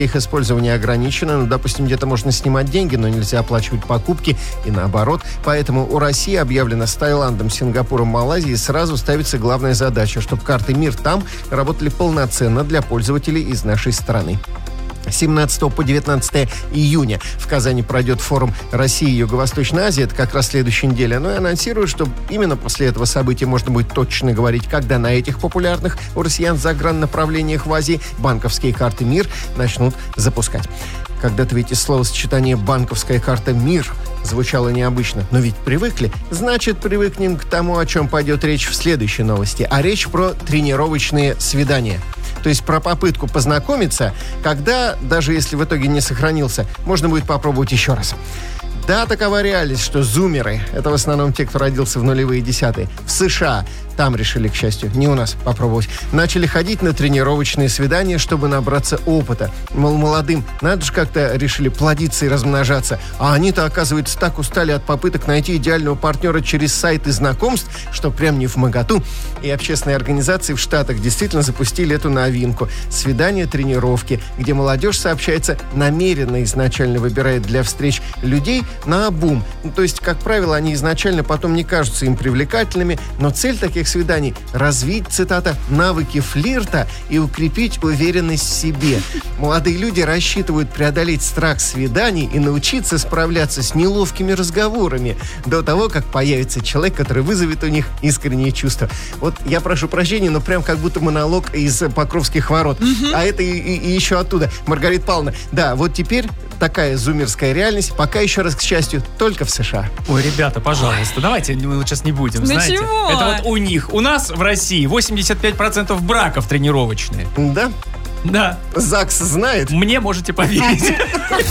их использование ограничено. Ну, допустим, где-то можно снимать деньги, но нельзя оплачивать покупки и наоборот. Поэтому у России объявлено с Таиландом, Сингапуром, Малайзией сразу ставится главная задача, чтобы карты МИР там работали полноценно для пользователей из нашей страны. 17 по 19 июня в Казани пройдет форум России и Юго-Восточной Азии. Это как раз следующая неделя. Но и анонсирую, что именно после этого события можно будет точно говорить, когда на этих популярных у россиян заграннаправлениях в Азии банковские карты МИР начнут запускать. Когда-то ведь из словосочетания «банковская карта МИР» звучало необычно. Но ведь привыкли. Значит, привыкнем к тому, о чем пойдет речь в следующей новости. А речь про тренировочные свидания. То есть про попытку познакомиться, когда, даже если в итоге не сохранился, можно будет попробовать еще раз. Да, такова реальность, что зумеры, это в основном те, кто родился в нулевые десятые, в США, там решили, к счастью, не у нас попробовать, начали ходить на тренировочные свидания, чтобы набраться опыта. Мол, молодым надо же как-то решили плодиться и размножаться. А они-то, оказывается, так устали от попыток найти идеального партнера через сайты знакомств, что прям не вмоготу. И общественные организации в Штатах действительно запустили эту новинку. Свидания-тренировки, где молодежь, сообщается, намеренно изначально выбирает для встреч людей наобум. Ну, то есть, как правило, они изначально потом не кажутся им привлекательными, но цель таких свиданий – развить, цитата, навыки флирта и укрепить уверенность в себе. Молодые люди рассчитывают преодолеть страх свиданий и научиться справляться с неловкими разговорами до того, как появится человек, который вызовет у них искренние чувства. Вот я прошу прощения, но прям как будто монолог из Покровских ворот. А это и еще оттуда. Маргарита Павловна, да, вот теперь такая зумерская реальность, пока еще раз, к счастью, только в США. Ой, ребята, пожалуйста, давайте мы сейчас не будем, знаете. Чего? Это вот у них. У нас в России 85% браков тренировочные. Да? Да. ЗАГС знает? Мне можете поверить.